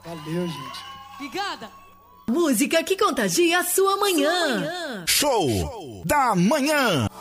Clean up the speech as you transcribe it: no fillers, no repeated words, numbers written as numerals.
Valeu, gente. Obrigada. Música que contagia a sua manhã. Show da manhã.